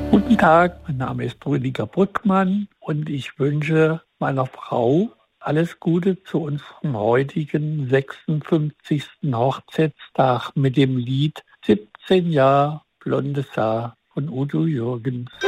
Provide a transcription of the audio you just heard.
Guten Tag, mein Name ist Rüdiger Brückmann und ich wünsche meiner Frau alles Gute zu unserem heutigen 56. Hochzeitstag mit dem Lied 17 Jahre blondes Haar von Udo Jürgens.